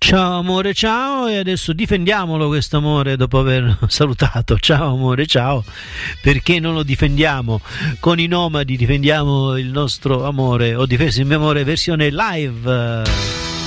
Ciao amore, ciao, e adesso difendiamolo questo amore dopo aver salutato. Ciao amore, ciao, perché non lo difendiamo? Con i Nomadi difendiamo il nostro amore. Ho difeso il mio amore versione live.